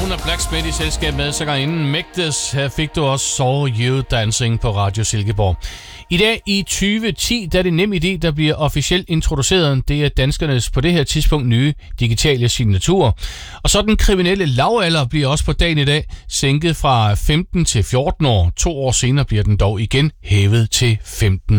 Stone og Black Smith i selskab med sangerinden Mægtes. Her fik du også Saw You Dancing på Radio Silkeborg. I dag i 2010, der er det NemID, der bliver officielt introduceret. Det er danskernes på det her tidspunkt nye digitale signatur. Og så den kriminelle lavalder bliver også på dagen i dag sænket fra 15 til 14 år. 2 år senere bliver den dog igen hævet til 15